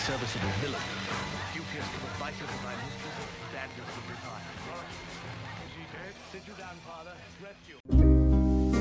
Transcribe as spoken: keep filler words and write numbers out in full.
serviceable villain, duteous to the vices of thy mistress, bandits would retire. Is he dead? Sit you down, father. Rest you.